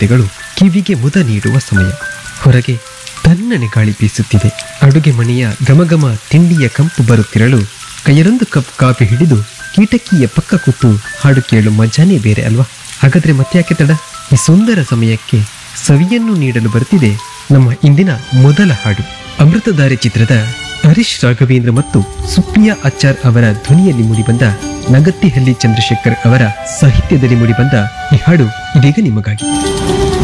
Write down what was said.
ಗೀತೆಗಳು ಕಿವಿಗೆ ಮುದ ನೀಡುವ ಸಮಯ. ಹೊರಗೆ ತಣ್ಣನೆ ಗಾಳಿ ಬೀಸುತ್ತಿದೆ. ಅಡುಗೆ ಮನೆಯ ಘಮಘಮ ತಿಂಡಿಯ ಕಂಪು ಬರುತ್ತಿರಲು ಕೈಯಲ್ಲೊಂದು ಕಪ್ ಕಾಫಿ ಹಿಡಿದು ಕೀಟಕಿಯ ಪಕ್ಕ ಕೂತು ಹಾಡು ಕೇಳು ಮಜಾನೇ ಬೇರೆ ಅಲ್ವಾ? ಹಾಗಾದ್ರೆ ಮತ್ತ್ಯಾಕೆ ತಡ? ಈ ಸುಂದರ ಸಮಯಕ್ಕೆ ಸವಿಯನ್ನು ನೀಡಲು ಬರ್ತಿದೆ ನಮ್ಮ ಇಂದಿನ ಮೊದಲ ಹಾಡು. ಅಮೃತಧಾರೆ ಚಿತ್ರದ ಹರೀಶ್ ರಾಘವೇಂದ್ರ ಮತ್ತು ಸುಪ್ರಿಯಾ ಆಚಾರ್ ಅವರ ಧ್ವನಿಯಲ್ಲಿ ಮೂಡಿಬಂದ, ನಗತ್ತಿಹಳ್ಳಿ ಚಂದ್ರಶೇಖರ್ ಅವರ ಸಾಹಿತ್ಯದಲ್ಲಿ ಮೂಡಿಬಂದ ಈ ಹಾಡು ಇದೀಗ ನಿಮಗಾಗಿ.